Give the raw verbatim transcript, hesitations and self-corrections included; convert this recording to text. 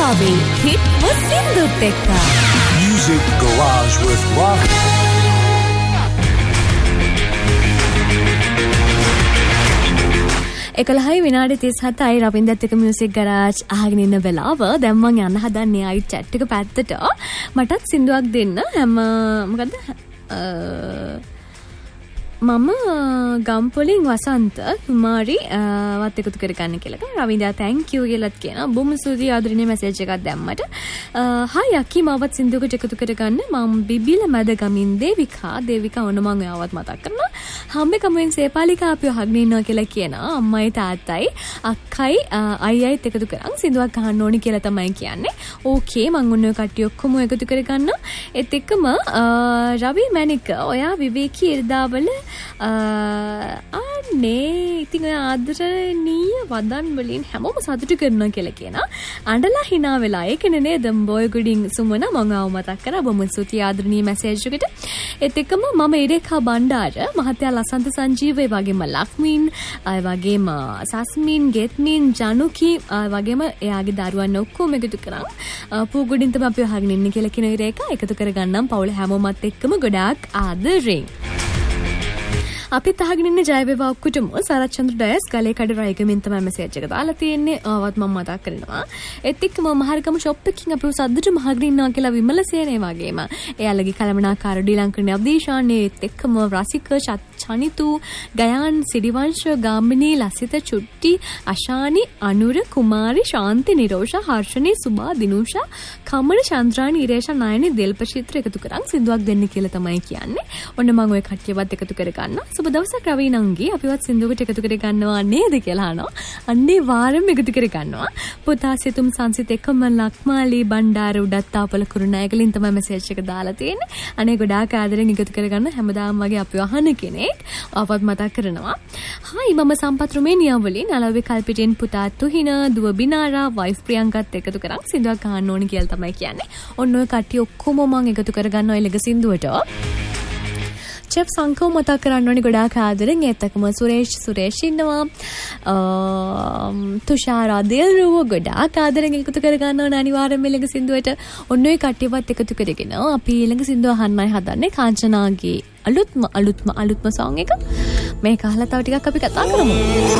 වෙලාවේ හිට් මුසින්දුත් එක්ක Music Garage with Rock. එකලහයි විනාඩි තිස් හතයි රවින්දත් එක්ක මියුසික් ගරාජ් අහගෙන ඉන්න වෙලාව. දැන් මම යන්න හදන්නේ ආයි chat එක පැත්තට. මටත් සින්දුවක් දෙන්න. හැම මොකද්ද? මම ගම්පොලින් වසන්ත කුමාරි වත් එකතු කරගන්න කියලා. රවින්දා thank you කියලාත් කියනවා. බොහොම ස්තුතියි ආදරණීය මැසේජ් එකක් දැම්මට. හායි අකි මාවත් සින්දුවකට එකතු කරගන්න. මම බිබිල මැද ගමින් දේවිකා දේවිකා ඔන්න මම ඔයාවත් මතක් කරනවා. හැම කමෙන් සේපාලිකා අපිව අහගෙන ඉන්නවා කියලා කියනවා. අම්මයි තාත්තයි අක්කයි අයියයිත් එකතු කරන් සින්දුවක් අහන්න ඕනි කියලා තමයි කියන්නේ. ඕකේ මම ඔන්න ඔය කට්ටිය ඔක්කොම එකතු කරගන්න. ඒත් එක්කම රවි මැනික ඔයා විවේකී ඉරිදාවල අනේ ඉතින් ඔය ආදරණීය වදන් වලින් හැමෝම සතුටු කරනවා කියලා කියනවා. අඬලා hina වෙලා ඒකනේ නේද බොය ගුඩින් සුමන මම ආව මතක් කරා බොහොම ස්තුතියි ආදරණීය මැසේජ් එකට. ඒත් එක්කම මම ඉරේකා බණ්ඩාර මහත්තයා ලසන්ත සංජීව ඒ වගේම ලක්මින් ඒ වගේම සස්මින් ගෙත්මින් ජනුකි ඒ වගේම එයාගේ දරුවන් ඔක්කොම එකතු කරන් පූගුඩින් තමයි අපි අහගෙන ඉන්නේ කියලා කියන ඉරේකා එකතු කරගන්නම් පවුල හැමෝමත් එක්කම ගොඩාක් ආදරෙන්. අපිත් අහගෙන ඉන්නේ ජය වේවා ඔක්කොටම සරච්චන්ද්‍ර ඩයස් ගලේ කඩ රයිගමින් තමයි මැසේජ් එක දාලා තියෙන්නේ. ආවත් මම මතක් කරනවා. ඒත් එක්කම මහරගම ෂොප් එකකින් අපිව සද්දට මහගෙන ඉන්නවා කියලා විමලසේන ඒ වගේම එයාලගේ කලමනාකාර ඩීලංකරණේ අබ්දීෂාන්නේ ඒත් එක්කම රසික චනිතු ගයාන් සිරිවංශ ගාමිනී ලසිත චුට්ටි අශානි අනුර කුමාරි ශාන්ති නිරෝෂා හර්ෂණී සුභා දිනුෂා කමල චන්ද්‍රානි ඉරේෂා නයනි දෙල්පචිත්‍ර එකතු කරන් සින්දුවක් දෙන්න කියලා තමයි කියන්නේ. ඔන්න මම ඔය කට්ටියවත් එකතු කරගන්නවා. සුබ දවසක් රවී නංගි අපිවත් සින්දුවකට එකතු කර ගන්නවා නේද කියලා අහනවා. අන්නේ වාරෙම එකතු කර ගන්නවා. පුතා සිතුම් සංසිත එකම ලක්මාලි බණ්ඩාර උඩත්තාපල කුරුණෑගලින් තමයි මැසේජ් එක දාලා තියෙන්නේ. අනේ ගොඩාක් ආදරෙන් එකතු කර ගන්න හැමදාම වගේ අපිව අහන කෙනෙක්. ආවත් මතක් කරනවා. හායි මම සම්පත් රුමේනියා වලින් අලව්වේ කල්පිටින් පුතා තුහින දුව බිනාරා වයිෆ් ප්‍රියංකත් එකතු කරන් සින්දුවක් අහන්න ඕනි කියලා තමයි කියන්නේ. ඔන්න ඔය කට්ටිය ඔක්කොම මම එකතු කර ගන්නවා ඊළඟ සින්දුවට. චෙෆ් සංකෝ මතක් කරන්න ඕනි ගොඩාක් ආදරෙන්. ඒත් එක්කම සුරේෂ් සුරේෂ් ඉන්නවා. තුෂාරා දේල්රුව ගොඩාක් ආදරෙන් එකතු කර ගන්න ඕන අනිවාර්යයෙන්ම ඊළඟ සින්දුවට. ඔන්න ඔය කට්ටියවත් එකතු කරගෙන අපි ඊළඟ සින්දුව අහන්නයි හදන්නේ. කාංචනාගේ අලුත්ම අලුත්ම අලුත්ම සෝං එක. මේක අහලා තව ටිකක් අපි කතා කරමු.